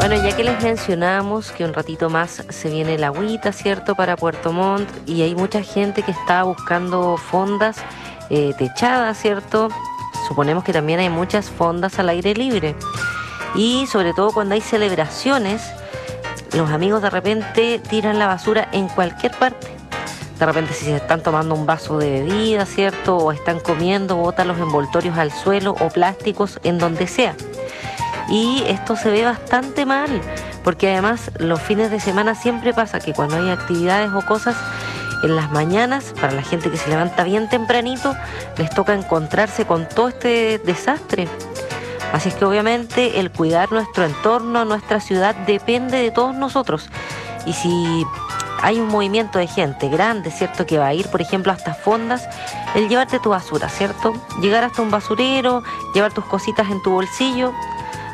Bueno, ya que les mencionamos que un ratito más se viene el agüita, ¿cierto? Para Puerto Montt y hay mucha gente que está buscando fondas techadas, ¿cierto? Suponemos que también hay muchas fondas al aire libre y sobre todo cuando hay celebraciones, los amigos de repente tiran la basura en cualquier parte. De repente si se están tomando un vaso de bebida, ¿cierto? O están comiendo, botan los envoltorios al suelo o plásticos en donde sea. Y esto se ve bastante mal, porque además los fines de semana siempre pasa que cuando hay actividades o cosas, en las mañanas, para la gente que se levanta bien tempranito, les toca encontrarse con todo este desastre. Así es que obviamente el cuidar nuestro entorno, nuestra ciudad, depende de todos nosotros. Y si hay un movimiento de gente grande, ¿cierto? Que va a ir, por ejemplo, hasta fondas, el llevarte tu basura, ¿cierto? Llegar hasta un basurero, llevar tus cositas en tu bolsillo